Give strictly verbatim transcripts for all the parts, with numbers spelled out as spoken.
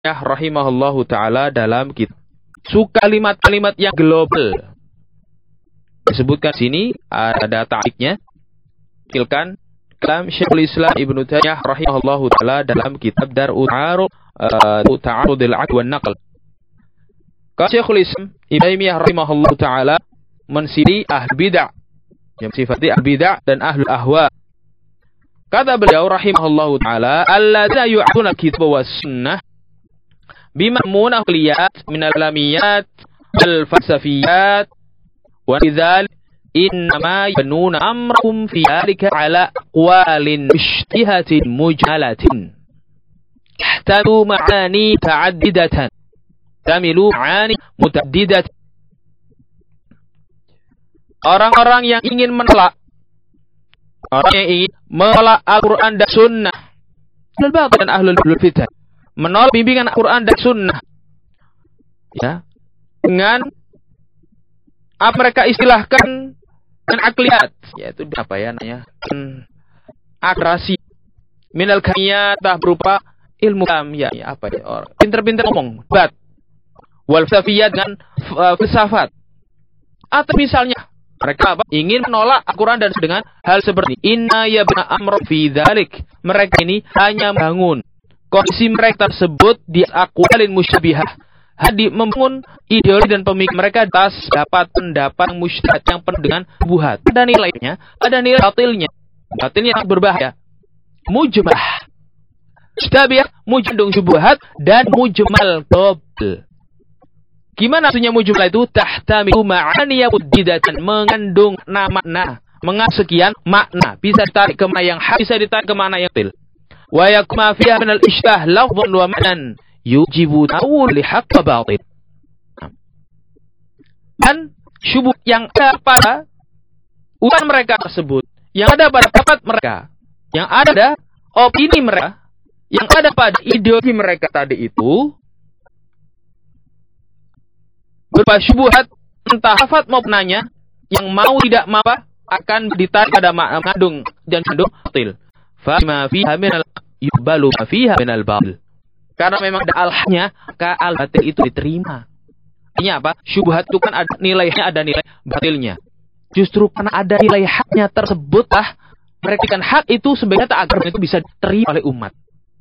rahimahullahu taala dalam kitab suka kalimat-kalimat yang global. Disebutkan sini ada ta'liqnya. Kilkan kalam Syekhul Islam Ibnu Taimiyah rahimahullahu taala dalam kitab Dar'u Ta'arud Ta'arudil Aql wan Naql. Kata Syekhul Islam Ibnu Taimiyah rahimahullahu taala mensifati ahli bid'ah, yang sifati ahli bid'ah dan ahli ahwa. Kata beliau rahimahullahu taala, alladzina yu'aduna kitab was sunnah bima'muna aqliyat min al-lamiyat al-falsafiyat wa lidzal innama yabnuna amrahum fi dhalika ala aqwalin mushtihatin mujalatin tahtadu ma'ani ta'addidatan tamilu ma'ani mutaaddidatan. Orang-orang yang ingin menolak, orang yang ingin menolak Al-Quran dan Sunnah, ahlul batil dan ahlul fitnah, menolak bimbingan Al-Quran dan Sunnah, ya, dengan apa mereka istilahkan dengan akliyat, yaitu apa ya namanya, akrasi, minal kamiyatah berupa ilmu kamiyah, ya, apa ya, orang pinter-pinter ngomong, bat, wal falsafiyat dengan uh, filsafat, atau misalnya mereka apa? Ingin menolak Al-Quran dan dengan hal seperti inna yabna amr fi dzalik. Mereka ini hanya membangun kondisi mereka tersebut di aqwalin musyabihah. Hadi membangun ideologi dan pemikiran mereka atas dapat pendapat musyabihah yang penuh dengan buhat. Ada nilainya, ada nilai batilnya. Batilnya yang berbahaya. Mujmah. Musyabihah, mujandung syubhat dan mujmal qabl. Gimana maksudnya mujmal itu? Tahtamilu ma'ani mutaaddidatan, mengandung makna, mengandung sekian makna, bisa ditarik ke mana yang hak, bisa ditarik ke mana yang batil. Wa yakma fiha min al-ishtibah lafdhan wa ma'nan yujibu ta'awul li haqq wa batil. Dan syubhat yang ada pada ucapan mereka tersebut, yang ada pada pendapat mereka, yang ada pada opini mereka, yang ada pada ideologi mereka tadi itu berupa syubhat, entah hafat maupun nanya, yang mau tidak mau akan ditarik pada mengandung dan mengandung batil. Fa ma fiha min al yubalu ma fiha min al batil. Karena memang ada al-haknya, maka al-batil itu diterima. Artinya apa? Syubhat itu kan ada nilainya, ada nilai batilnya. Justru karena ada nilai haknya tersebutlah mereka kan hak itu sebenarnya tak agar itu bisa diterima oleh umat.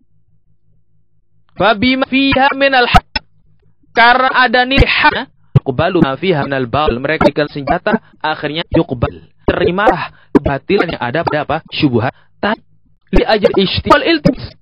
Fa bima fiha min al-haq, karena ada nilai haknya, yuqbalu ma fiha minal batil, mereka diberikan senjata, akhirnya yuqbal, terimalah kebatilan yang ada pada apa? Syubhat li ajli ishtibal iltimis,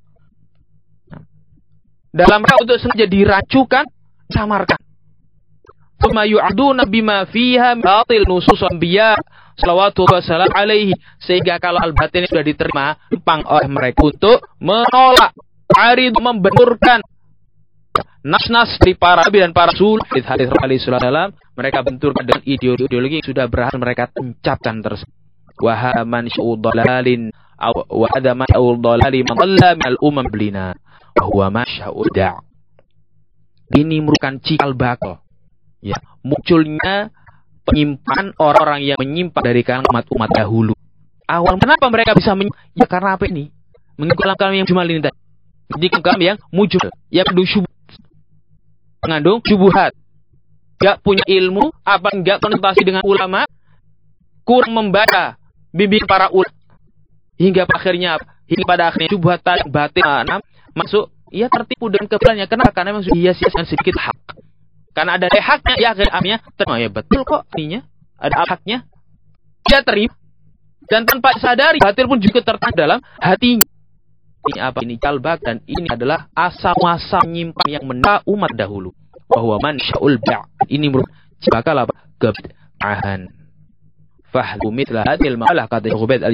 dalam rangka untuk sengaja diracukan, samarkan. Thumma yu'aduna bima fiha batil nusus anbiya salawatu wassalam alaihi, sehingga kalau al-batil sudah diterima pang oleh mereka untuk menolak, arid, membenturkan nas-nas dari para nabi dan para rasul, hadis Rasulullah sallallahu alaihi wasallam, mereka benturkan dengan ideologi yang sudah berhasil mereka tancapkan tersebut. Wa haman syu'dalalin aw wa adama syu'dalali man dhalla min al-umam blina wa huwa masya'uda. Ini merupakan cikal bakal, ya, munculnya penyimpan orang-orang yang menyimpang dari kalangan umat-umat dahulu. Awal kenapa mereka bisa menyimpang? Ya karena apa ini? Mengikuti kalam yang jumal ini tadi. Jadi kalam yang mujul, yang syubhat, mengandung syubhat, gak punya ilmu, apa enggak konsultasi dengan ulama, kurang membaca bimbing para ulama, hingga akhirnya hingga pada akhirnya syubhat yang batin nah, masuk, ia tertipu dengan kebenarannya. Kenapa? Karena memang sudah hias dengan sedikit hak. Karena ada haknya, ya akhirnya terima, ya betul kok ininya, ada haknya, dia terima, dan tanpa sadari batil pun juga tertanam dalam hatinya. Ini apa? Ini calbak, dan ini adalah asal-asal nyimpan yang menimpa umat dahulu. Bahwa man sya'ul ba', ini merupakan bakal apa? Kebid'ahan. Fahlu mithla hadhil ma'alah, kata Ubaid